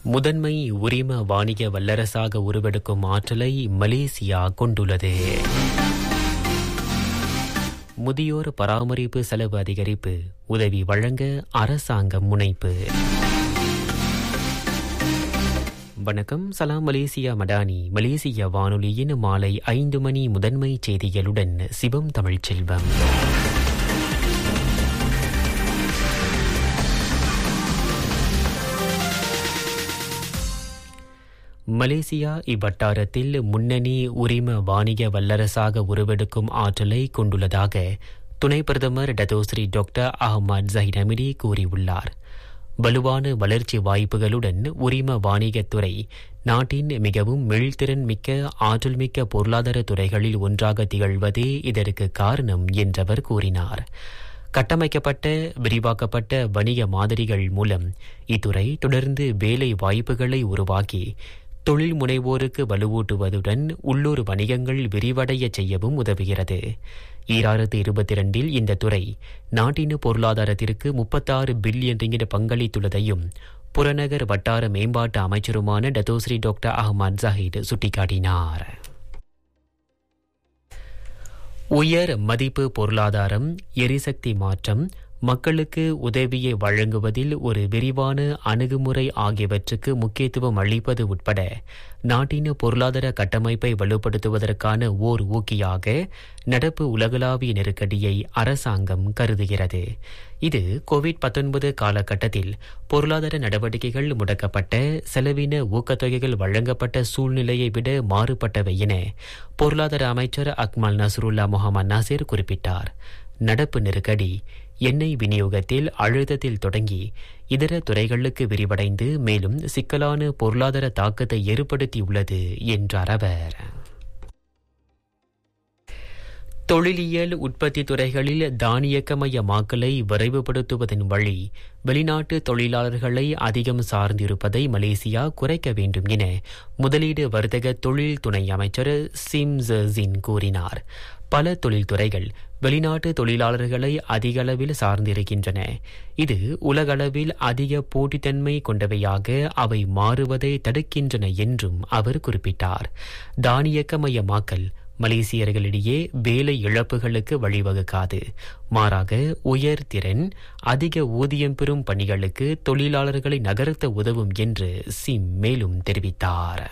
முதன்மை உரிம வாணிக வல்லரசாக உருவெடுக்கும் ஆற்றலை மலேசியா கொண்டுள்ளது. முதியோர் பராமரிப்பு செலவு அதிகரிப்பு உதவி வழங்க அரசாங்கம் முனைப்பு. வணக்கம், சலாம் மலேசியா மடானி. மலேசிய வானொலியின் மாலை 5 மணி முதன்மை செய்திகளுடன் சிவம் தமிழ்ச்செல்வம். மலேசியா இவ்வட்டாரத்தில் முன்னணி உரிம வாணிக வல்லரசாக உருவெடுக்கும் ஆற்றலை கொண்டுள்ளதாக துணை பிரதமர் Datuk Seri doctor Ahmad Zaheer Hamidi கூறியுள்ளார். வலுவான வளர்ச்சி வாய்ப்புகளுடன் உரிம வாணிகத்துறை நாட்டின் மிகவும் மீள்திறன் மிக்க ஆற்றல் மிக்க பொருளாதார துறைகளில் ஒன்றாக திகழ்வதே இதற்கு காரணம் என்றவர் கூறினார். கட்டமைக்கப்பட்ட விரிவாக்கப்பட்ட வணிக மாதிரிகள் மூலம் இத்துறை தொடர்ந்து வேலை வாய்ப்புகளை உருவாக்கி தொழில் முனைவோருக்கு வலுவூட்டுவதுடன் உள்ளூர் வணிகங்கள் விரிவடைய செய்யவும் உதவுகிறது. 2022 இந்த துறை நாட்டின் பொருளாதாரத்திற்கு 36 பில்லியன் ரிங்கிட் பங்களித்துள்ளதையும் புறநகர் வட்டார மேம்பாட்டு அமைச்சருமான டத்தோஸ்ரீ டாக்டர் அஹ்மத் ஜஹீர் சுட்டிக்காட்டினார். உயர் மதிப்பு பொருளாதாரம், எரிசக்தி மாற்றம், மக்களுக்கு உதவியை வழங்குவதில் ஒரு விரிவான அணுகுமுறை ஆகியவற்றுக்கு முக்கியத்துவம் அளிப்பது உட்பட நாட்டின் பொருளாதார கட்டமைப்பை வலுப்படுத்துவதற்கான ஓர் ஊக்கியாக நடப்பு உலகளாவிய நெருக்கடியை அரசாங்கம் கருதுகிறது. இது கோவிட்-19 காலகட்டத்தில் பொருளாதார நடவடிக்கைகள் முடக்கப்பட்ட, செலவின ஊக்கத்தொகைகள் வழங்கப்பட்ட சூழ்நிலையை விட மாறுபட்டவை என பொருளாதார அமைச்சர் அக்மல் நஸ்ருல்லா முகமது நாசிர் குறிப்பிட்டார். நடப்பு நெருக்கடி எண்ணெய் விநியோகத்தில் அழுத்தத்தில் தொடங்கி இதர துறைகளுக்கு விரிவடைந்து மேலும் சிக்கலான பொருளாதார தாக்கத்தை ஏற்படுத்தியுள்ளது என்றார் அவர். தொழிலியல் உற்பத்தி துறைகளில் தானியக்கமயமாக்கலை விரைவுபடுத்துவதன் வழி வெளிநாட்டு தொழிலாளர்களை அதிகம் சார்ந்திருப்பதை மலேசியா குறைக்க வேண்டும் என முதலீடு வர்த்தக தொழில் துணை அமைச்சர் சிம் ஜின் கூறினார். பல தொழில்துறைகள் வெளிநாட்டு தொழிலாளர்களை அதிக அளவில் சார்ந்திருக்கின்றன. இது உலகளவில் அதிக போட்டித்தன்மை கொண்டவையாக அவை மாறுவதை தடுக்கின்றன என்றும் அவர் குறிப்பிட்டார். தானியக்கமயமாக்கல் மலேசியர்களிடையே வேலை இழப்புகளுக்கு வழிவகுக்காது. மாறாக உயர்திறன், அதிக ஊதியம் பெறும் பணிகளுக்கு தொழிலாளர்களை நகர்த்த உதவும் என்று சிம் மேலும் தெரிவித்தார்.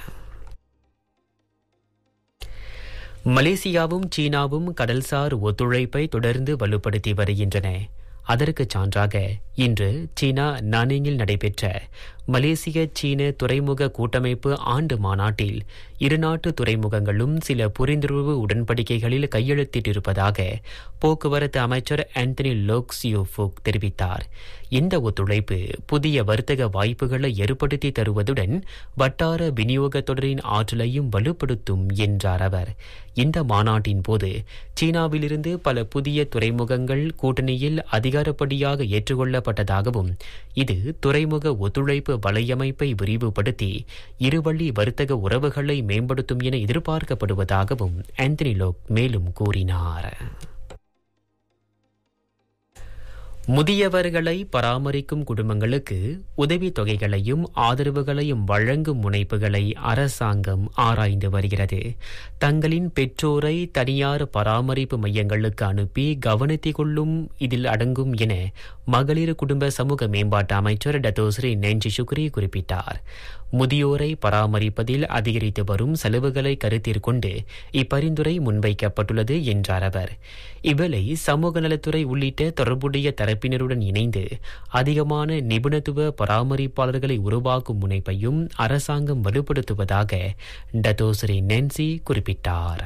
மலேசியாவும் சீனாவும் கடல்சார் ஒத்துழைப்பை தொடர்ந்து வலுப்படுத்தி வருகின்றன. அதற்கு சான்றாக இன்று சீனா நானிங்கில் நடைபெற்ற மலேசிய சீன துறைமுக கூட்டமைப்பு ஆண்டு மாநாட்டில் இருநாட்டு துறைமுகங்களும் சில புரிந்துணர்வு உடன்படிக்கைகளில் கையெழுத்திட்டிருப்பதாக போக்குவரத்து அமைச்சர் ஆந்தனி லோக் சியோஃபுக் தெரிவித்தார். இந்த ஒத்துழைப்பு புதிய வர்த்தக வாய்ப்புகளை ஏற்படுத்தி தருவதுடன் வட்டார விநியோகத் தொடரின் ஆற்றலையும் வலுப்படுத்தும் என்றார் அவர். இந்த மாநாட்டின் போது சீனாவிலிருந்து பல புதிய துறைமுகங்கள் கூட்டணியில் அதிகாரப்படியாக ஏற்றுக்கொள்ளப்பட்டதாகவும் இது துறைமுக ஒத்துழைப்பு வலையமைப்பை விரிவுபடுத்தி இருவழி வர்த்தக உறவுகளை மேம்படுத்தும் என எதிர்பார்க்கப்படுவதாகவும் ஆந்தனி லோக் மேலும் கூறினார். முதியவர்களை பராமரிக்கும் குடும்பங்களுக்கு உதவித் தொகைகளையும் ஆதரவுகளையும் வழங்கும் முனைப்புகளை அரசாங்கம் ஆராய்ந்து வருகிறது. தங்களின் பெற்றோரை தனியார் பராமரிப்பு மையங்களுக்கு அனுப்பி கவனித்துக் கொள்ளும் இதில் அடங்கும் என மகளிர் குடும்ப சமூக மேம்பாட்டு அமைச்சர் டத்தோஸ்ரீ நெஞ்சி சுக்ரி குறிப்பிட்டார். முதியோரை பராமரிப்பதில் அதிகரித்து வரும் செலவுகளை கருத்தில் கொண்டு இப்பரிந்துரை முன்வைக்கப்பட்டுள்ளது என்றார் அவர். இவ்வேளை சமூக நலத்துறை உள்ளிட்ட தொடர்புடைய தரப்பினருடன் இணைந்து அதிகமான நிபுணத்துவ பராமரிப்பாளர்களை உருவாக்கும் முனைப்பையும் அரசாங்கம் வலுப்படுத்துவதாக டத்தோஸ்ரீ நென்சி குறிப்பிட்டார்.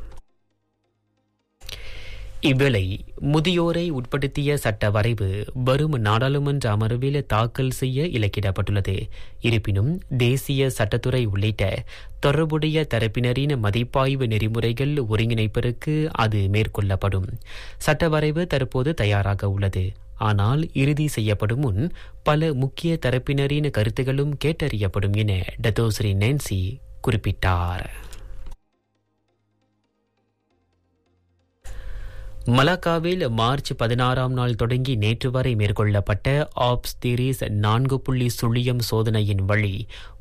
இவ்வேளை முதியோரை உட்படுத்திய சட்ட வரைவு வரும் நாடாளுமன்ற அமர்வில் தாக்கல் செய்ய இலக்கிடப்பட்டுள்ளது. இருப்பினும் தேசிய சட்டத்துறை உள்ளிட்ட தொடர்புடைய தரப்பினரின் மதிப்பாய்வு நெறிமுறைகள் ஒருங்கிணைப்பதற்கு அது மேற்கொள்ளப்படும். சட்ட வரைவு தற்போது தயாராக உள்ளது. ஆனால் இறுதி செய்யப்படும் முன் பல முக்கிய தரப்பினரின் கருத்துகளும் கேட்டறியப்படும் என டத்தோஸ்ரீ நென்சி குறிப்பிட்டார். மலாக்காவில் மார்ச் 16ஆம் நாள் தொடங்கி நேற்று வரை மேற்கொள்ளப்பட்ட ஆப்ஸ்திரிஸ் 4.0 சோதனையின் வழி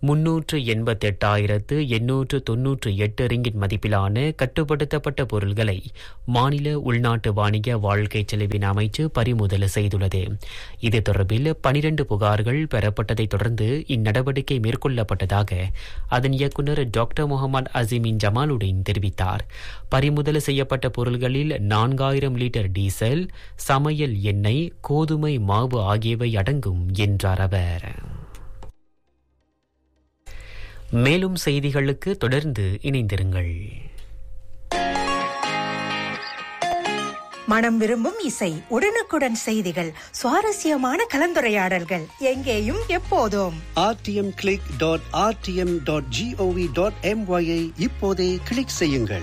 388,898 ரிங்கிட் மதிப்பிலான கட்டுப்படுத்தப்பட்ட பொருள்களை மாநில உள்நாட்டு வாணிக வாழ்க்கை செலவின அமைச்சு பறிமுதல் செய்துள்ளது. இது தொடர்பில் 12 புகார்கள் பெறப்பட்டதைத் தொடர்ந்து இந்நடவடிக்கை மேற்கொள்ளப்பட்டதாக அதன் இயக்குநர் டாக்டர் முகமது அசிமின் ஜமாலுடன் தெரிவித்தார். பறிமுதல் செய்யப்பட்ட பொருள்களில் 4000 லிட்டர் டீசல், சமையல் எண்ணெய், கோதுமை மாவு ஆகியவை அடங்கும் என்றார் அவர். மேலும் செய்திகளுக்கு தொடர்ந்து இணைந்திருங்கள். மனம் விரும்பும் இசை, உடனுக்குடன் செய்திகள், சுவாரஸ்யமான கலந்துரையாடல்கள், எங்கேயும் எப்போதும். rtm.rtm.gov.my இப்போதே கிளிக் செய்யுங்கள்.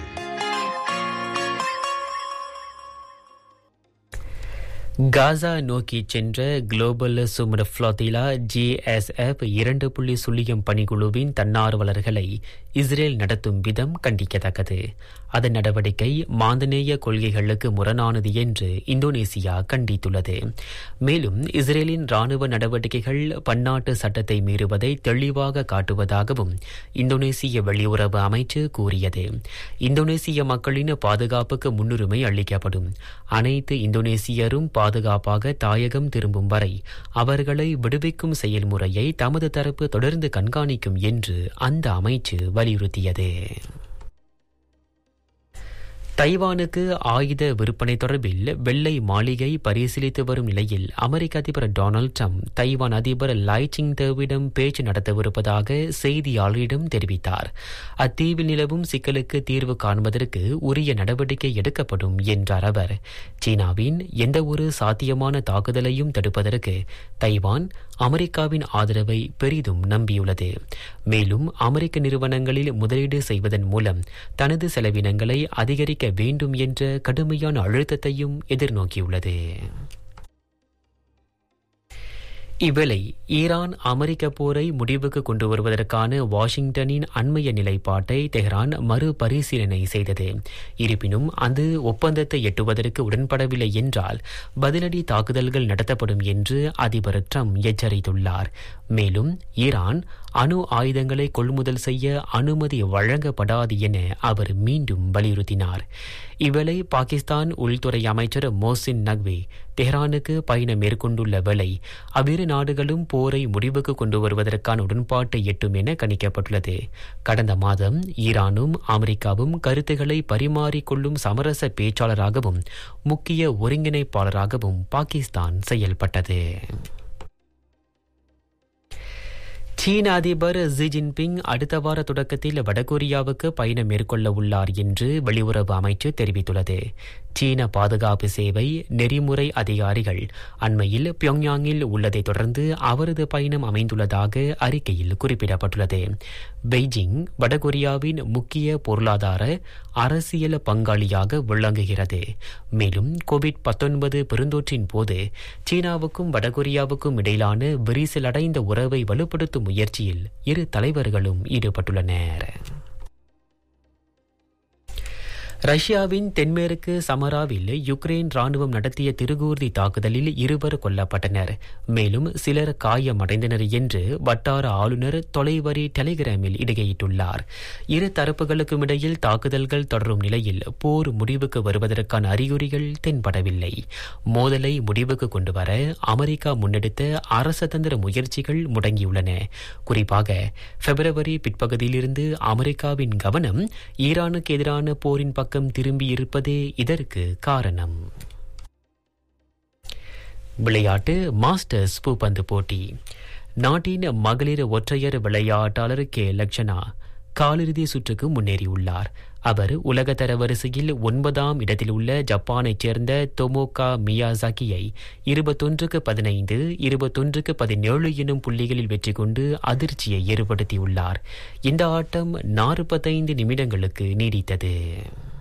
காசா நோக்கி சென்ற குளோபல் சுமர் ஃப்ளோட்டிலா GSF 2.0 பணிக்குழுவின் தன்னார்வலர்களை இஸ்ரேல் நடத்தும் விதம் கண்டிக்கத்தக்கது. அதன் நடவடிக்கை மாந்தநேய கொள்கைகளுக்கு முரணானது என்று இந்தோனேசியா கண்டித்துள்ளது. மேலும் இஸ்ரேலின் ராணுவ நடவடிக்கைகள் பன்னாட்டு சட்டத்தை மீறுவதை தெளிவாக காட்டுவதாகவும் இந்தோனேசிய வெளியுறவு அமைச்சு கூறியது. இந்தோனேசிய மக்களின் பாதுகாப்புக்கு முன்னுரிமை அளிக்கப்படும். அனைத்து இந்தோனேசியரும் பாதுகாப்பாக தாயகம் திரும்பும் வரை அவர்களை விடுவிக்கும் செயல்முறையை தமது தரப்பு தொடர்ந்து கண்காணிக்கும் என்று அந்த அமைச்சு வலியுறுத்தியது. தைவானுக்கு ஆயுத விற்பனை தொடர்பில் வெள்ளை மாளிகை பரிசீலித்து வரும் நிலையில் அமெரிக்க அதிபர் டொனால்டு டிரம்ப் தைவான் அதிபர் லை சிங்-தேவிடம் பேச்சு நடத்தவிருப்பதாக செய்தியாளரிடம் தெரிவித்தார். அத்தீவில் நிலவும் சிக்கலுக்கு தீர்வு காண்பதற்கு உரிய நடவடிக்கை எடுக்கப்படும் என்றார் அவர். சீனாவின் எந்தவொரு சாத்தியமான தாக்குதலையும் தடுப்பதற்கு தைவான் அமெரிக்காவின் ஆதரவை பெரிதும் நம்பியுள்ளது. மேலும் அமெரிக்க நிறுவனங்களில் முதலீடு செய்வதன் மூலம் தனது செலவினங்களை அதிகரிக்க வேண்டும் என்ற கடுமையான அழுத்தத்தையும் எதிர்நோக்கியுள்ளது. இவ்வேளை ஈரான் அமெரிக்க போரை முடிவுக்கு கொண்டு வருவதற்கான வாஷிங்டனின் அண்மைய நிலைப்பாட்டை தெஹ்ரான் மறுபரிசீலனை செய்தது. இருப்பினும் அது ஒப்பந்தத்தை எட்டுவதற்கு உடன்படவில்லை என்றால் பதிலடி தாக்குதல்கள் நடத்தப்படும் என்று அதிபர் ட்ரம்ப் எச்சரித்துள்ளார். மேலும் ஈரான் அணு ஆயுதங்களை கொள்முதல் செய்ய அனுமதி வழங்கப்படாது என அவர் மீண்டும் வலியுறுத்தினார். இவ்வேளை பாகிஸ்தான் உள்துறை அமைச்சர் மோசின் நக்வி தெஹ்ரானுக்கு பயணம் மேற்கொண்டுள்ள வேளை அவ்விரு நாடுகளும் போரை முடிவுக்கு கொண்டு வருவதற்கான உடன்பாட்டை எட்டும் என கணிக்கப்பட்டுள்ளது. கடந்த மாதம் ஈரானும் அமெரிக்காவும் கருத்துக்களை பரிமாறிக்கொள்ளும் சமரச பேச்சாளராகவும் முக்கிய ஒருங்கிணைப்பாளராகவும் பாகிஸ்தான் செயல்பட்டது. சீன அதிபர் ஜி ஜின்பிங் அடுத்த வார தொடக்கத்தில் வடகொரியாவுக்கு பயணம் மேற்கொள்ள உள்ளார் என்று வெளியுறவு அமைச்சு தெரிவித்துள்ளது. சீன பாதுகாப்பு சேவை நெறிமுறை அதிகாரிகள் அண்மையில் பியோங்யாங்கில் உள்ளதை தொடர்ந்து அவரது பயணம் அமைந்துள்ளதாக அறிக்கையில் குறிப்பிடப்பட்டுள்ளது. பெய்ஜிங் வடகொரியாவின் முக்கிய பொருளாதார அரசியல் பங்காளியாக விளங்குகிறது. மேலும் கோவிட்-19 பெருந்தொற்றின் போது சீனாவுக்கும் வடகொரியாவுக்கும் இடையிலான விரிசலடைந்த உறவை வலுப்படுத்தும் முயற்சியில் இரு தலைவர்களும் ஈடுபட்டுள்ளனர். ரஷ்யாவின் தென்மேற்கு சமராவில் யுக்ரைன் ராணுவம் நடத்திய திருகூர்தி தாக்குதலில் 2 கொல்லப்பட்டனர். மேலும் சிலர் காயமடைந்தனர் என்று வட்டார ஆளுநர் தொலைவரி டெலிகிராமில் இடுகையிட்டுள்ளார். இரு தரப்புகளுக்கும் இடையில் தாக்குதல்கள் தொடரும் நிலையில் போர் முடிவுக்கு வருவதற்கான அறிகுறிகள் தென்படவில்லை. மோதலை முடிவுக்கு கொண்டுவர அமெரிக்கா முன்னெடுத்த அரசதந்திர முயற்சிகள் முடங்கியுள்ளன. குறிப்பாக பிப்ரவரி பிற்பகுதியிலிருந்து அமெரிக்காவின் கவனம் ஈரானுக்கு எதிரான போரின் பக்கம் திரும்பியிருப்பதே இதற்கு காரணம். விளையாட்டு. மாஸ்டர்ஸ் பூப்பந்து போட்டி. நாட்டின் மகளிர் ஒற்றையர் விளையாட்டாளர் கே லக்ஷனா காலிறுதி சுற்றுக்கு முன்னேறியுள்ளார். அவர் உலகத்தர வரிசையில் 9ஆம் இடத்தில் உள்ள ஜப்பானைச் சேர்ந்த தொமோகா மியாசாக்கியை 21-15, 21-17 எனும் புள்ளிகளில் வெற்றி கொண்டு அதிர்ச்சியை ஏற்படுத்தியுள்ளார். இந்த ஆட்டம் 45 நிமிடங்களுக்கு நீடித்தது.